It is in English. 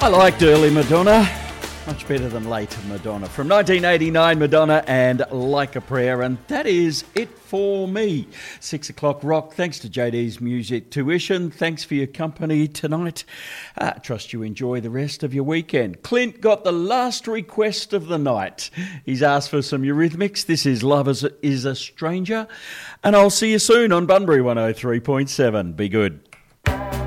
I liked early Madonna, much better than late Madonna. From 1989, Madonna and Like a Prayer, and that is it for me. 6 o'clock rock, thanks to JD's Music Tuition. Thanks for your company tonight. Trust you enjoy the rest of your weekend. Clint got the last request of the night. He's asked for some Eurythmics. This is Love is a Stranger, and I'll see you soon on Bunbury 103.7. Be good.